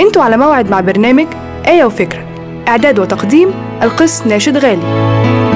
انتوا على موعد مع برنامج آية وفكرة، إعداد وتقديم القس ناشد غالي.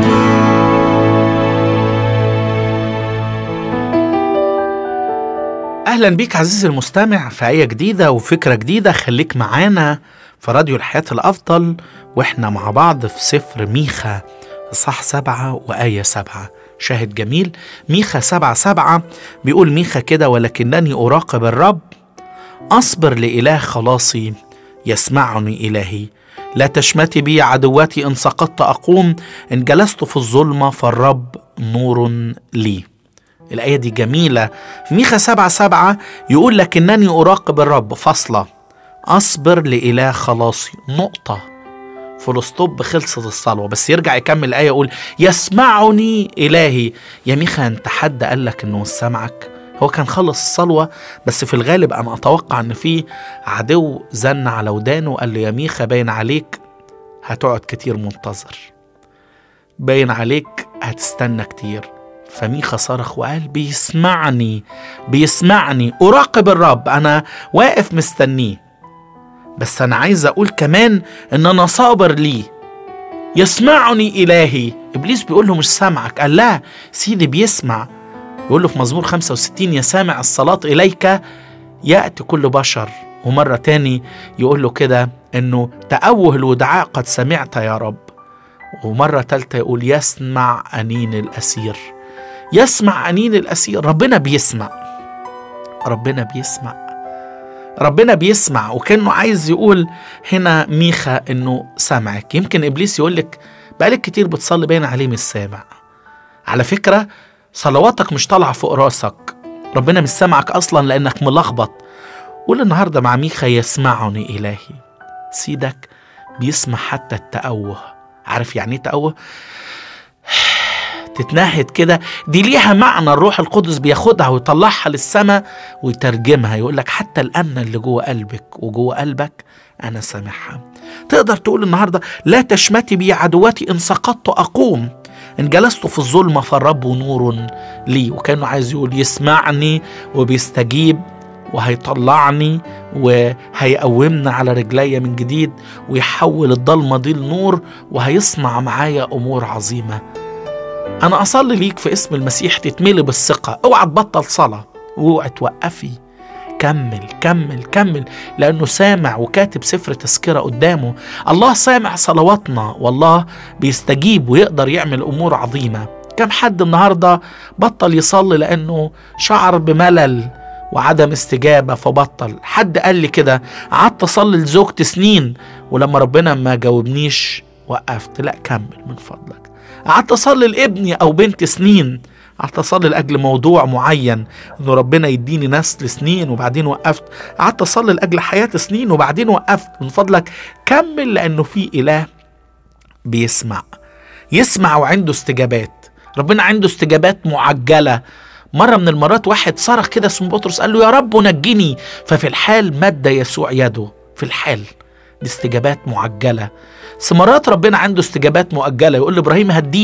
أهلا بيك عزيزي المستمع في آية جديدة وفكرة جديدة. خليك معانا في راديو الحياة الأفضل وإحنا مع بعض في سفر ميخا إصحاح 7 وآية 7. شاهد جميل. ميخا 7:7 بيقول ميخا كده: ولكنني أراقب الرب، أصبر لإله خلاصي، يسمعني إلهي. لا تشمتي بي عدواتي، إن سقطت أقوم، إن جلست في الظلمة فالرب نور لي. الآية دي جميلة. في ميخا 7:7 يقول لكنني أراقب الرب فاصلة، أصبر لإله خلاصي، نقطة، فلسطوب، خلصت الصلوة. بس يرجع يكمل الآية يقول يسمعني إلهي. يا ميخا أنت حد قال لك إنه مش سمعك؟ هو كان خلص الصلوة، بس في الغالب أنا أتوقع إن في عدو زن على ودانه وقال له يا ميخا باين عليك هتقعد كتير منتظر، باين عليك هتستنى كتير. فميخا صرخ وقال بيسمعني، أراقب الرب، أنا واقف مستنيه، بس أنا عايز أقول كمان إن أنا صابر ليه. يسمعني إلهي. إبليس بيقول له مش سامعك، قال لا سيدي بيسمع. يقول له في مزمور 65 يا سامع الصلاة إليك يأتي كل بشر. ومرة تاني يقول له كده إنه تأوه الودعاء قد سمعت يا رب. ومرة تالتة يقول يسمع أنين الأسير. يسمع أنين الأسير. ربنا بيسمع. وكأنه عايز يقول هنا ميخا إنه سمعك. يمكن إبليس يقولك بقالك كتير بتصلي باين عليه مش سامع. على فكرة صلواتك مش طالعة فوق راسك، ربنا مش سامعك أصلا لأنك ملخبط. قول النهاردة مع ميخا يسمعني إلهي. سيدك بيسمع حتى التأوه. عارف يعني ايه تأوه؟ تتنهد كده، دي ليها معنى الروح القدس بياخدها ويطلعها للسماء ويترجمها. يقولك حتى الأمنة اللي جوه قلبك وجوه قلبك أنا سامعها. تقدر تقول النهاردة لا تشمتي بي عدواتي، إن سقطت أقوم، إن جلست في الظلمة فالرب نور لي. وكانوا عايز يقول يسمعني وبيستجيب وهيطلعني وهيقومنا على رجلي من جديد ويحول الضلمة دي لنور وهيصنع معايا أمور عظيمة. أنا أصلي ليك في اسم المسيح تتملي بالثقة. اوعى تبطل صلاة واوعى توقفي. كمل لأنه سامع وكاتب سفر تذكرة قدامه. الله سامع صلواتنا والله بيستجيب ويقدر يعمل أمور عظيمة. كم حد النهاردة بطل يصلي لأنه شعر بملل وعدم استجابة فبطل. حد قال لي كده قعدت أصلي لزوجتي سنين ولما ربنا ما جاوبنيش وقفت. لا كمل من فضلك. قعدت أصلي لابني أو بنتي سنين، قعدت أصلي لأجل موضوع معين إنه ربنا يديني نسل سنين وبعدين وقفت. قعدت أصلي لأجل حياة سنين وبعدين وقفت. من فضلك كمل لأنه في إله يسمع وعنده استجابات. ربنا عنده استجابات معجلة. مرة من المرات واحد صرخ كده اسمه بطرس قال له يا رب نجني، ففي الحال مد يسوع يده. في الحال دي استجابات معجلة. مرات ربنا عنده استجابات مؤجلة. يقول لإبراهيم هدي